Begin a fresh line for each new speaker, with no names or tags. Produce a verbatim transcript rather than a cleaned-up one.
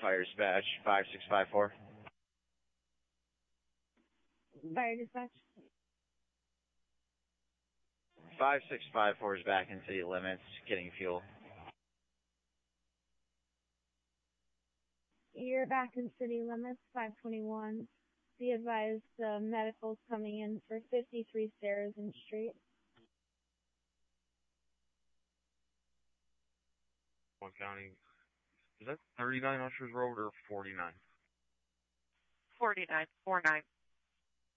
Fire dispatch, five six five four.
Fire dispatch.
five six five four is back in city limits, getting fuel.
You're back in city limits, five twenty-one. Be advised, uh, medical's coming in for fifty-three Saracen Street.
One County. Is that thirty-nine Ushers Road or forty-nine?
forty-nine, four nine.